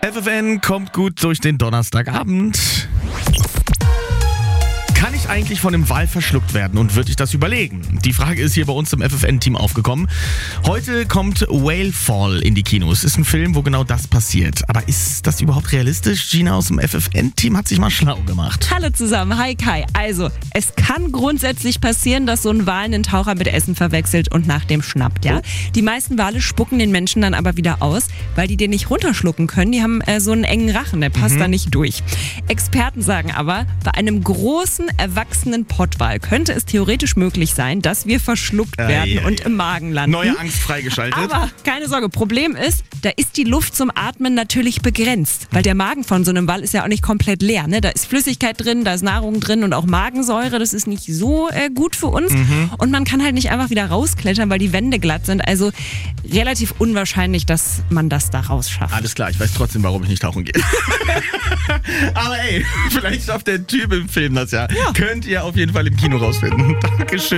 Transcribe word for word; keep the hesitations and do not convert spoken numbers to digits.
F F N kommt gut durch den Donnerstagabend. Kann ich eigentlich von einem Wal verschluckt werden und würde ich das überlegen? Die Frage ist hier bei uns im F F N-Team aufgekommen. Heute kommt Whale Fall in die Kinos. Ist ein Film, wo genau das passiert. Aber ist das überhaupt realistisch? Gina aus dem F F N-Team hat sich mal schlau gemacht. Hallo zusammen, hi Kai. Also, es kann grundsätzlich passieren, dass so ein Wal einen Taucher mit Essen verwechselt und nach dem schnappt, ja. Die meisten Wale spucken den Menschen dann aber wieder aus, weil die den nicht runterschlucken können. Die haben äh, so einen engen Rachen, der passt Mhm. da nicht durch. Experten sagen aber, bei einem großen, erwachsenen Pottwal könnte es theoretisch möglich sein, dass wir verschluckt Ei, werden ei, und ei. im Magen landen. Neue Angst freigeschaltet. Aber keine Sorge, Problem ist, da ist die Luft zum Atmen natürlich begrenzt, weil der Magen von so einem Wal ist ja auch nicht komplett leer. Ne? Da ist Flüssigkeit drin, da ist Nahrung drin und auch Magensäure. Das ist nicht so äh, gut für uns. Mhm. Und man kann halt nicht einfach wieder rausklettern, weil die Wände glatt sind. Also relativ unwahrscheinlich, dass man das da rausschafft. Alles klar, ich weiß trotzdem, warum ich nicht tauchen gehe. Aber ey, vielleicht schafft der Typ im Film das ja. Ja. Könnt ihr auf jeden Fall im Kino rausfinden. Dankeschön.